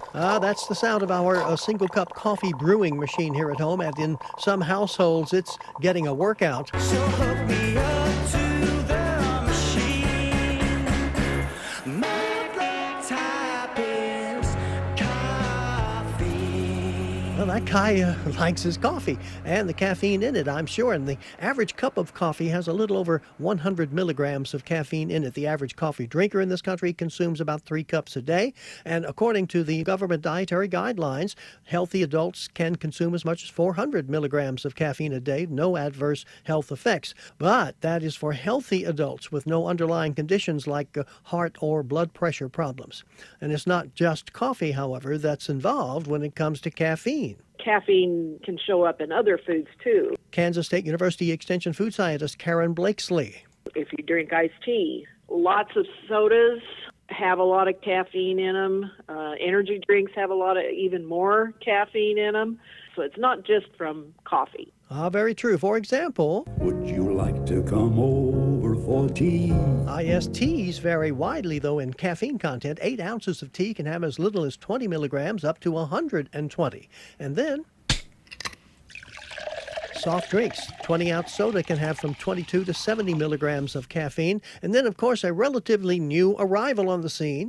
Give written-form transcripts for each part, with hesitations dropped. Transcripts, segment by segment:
That's the sound of our single cup coffee brewing machine here at home, and in some households, it's getting a workout. So hook me up to the machine. My blood type is coffee. Well, that guy likes his coffee and the caffeine in it, I'm sure. And the average cup of coffee has a little over 100 milligrams of caffeine in it. The average coffee drinker in this country consumes about 3 cups a day. And according to the government dietary guidelines, healthy adults can consume as much as 400 milligrams of caffeine a day, no adverse health effects. But that is for healthy adults with no underlying conditions like heart or blood pressure problems. And it's not just coffee, however, that's involved when it comes to caffeine. Caffeine can show up in other foods too. Kansas State University Extension food scientist Karen Blakesley. If you drink iced tea, lots of sodas have a lot of caffeine in them. Energy drinks have a lot of even more caffeine in them. So it's not just from coffee. Very true. For example, Would you like to come over for tea? yes, teas vary widely, though, in caffeine content. 8 ounces of tea can have as little as 20 milligrams up to 120. And then soft drinks. 20-ounce soda can have from 22 to 70 milligrams of caffeine. And then, of course, a relatively new arrival on the scene.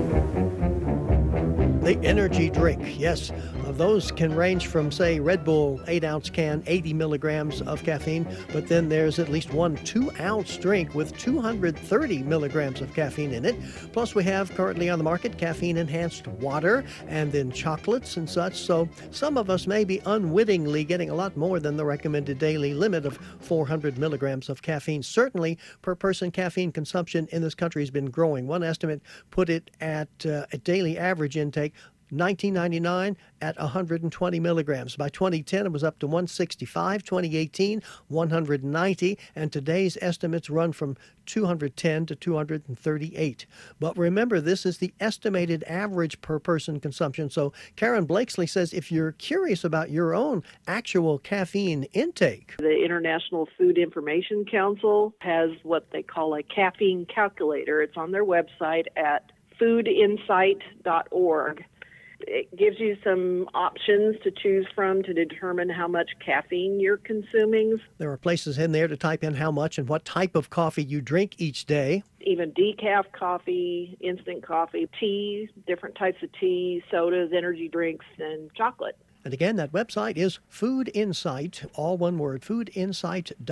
The energy drink, yes. Those can range from, say, Red Bull 8-ounce can, 80 milligrams of caffeine, but then there's at least one 2-ounce drink with 230 milligrams of caffeine in it. Plus, we have currently on the market caffeine-enhanced water and then chocolates and such. So some of us may be unwittingly getting a lot more than the recommended daily limit of 400 milligrams of caffeine. Certainly, per person caffeine consumption in this country has been growing. One estimate put it at a daily average intake 1999 at 120 milligrams. By 2010, it was up to 165, 2018, 190, and today's estimates run from 210 to 238. But remember, this is the estimated average per person consumption. So Karen Blakesley says if you're curious about your own actual caffeine intake, The International Food Information Council has what they call a caffeine calculator. It's on their website at foodinsight.org. It gives you some options to choose from to determine how much caffeine you're consuming. there are places in there to type in how much and what type of coffee you drink each day. Even decaf coffee, instant coffee, tea, different types of tea, sodas, energy drinks, and chocolate. And again, that website is Food Insight, all one word,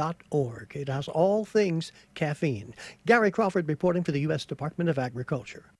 foodinsight.org. It has all things caffeine. Gary Crawford reporting for the U.S. Department of Agriculture.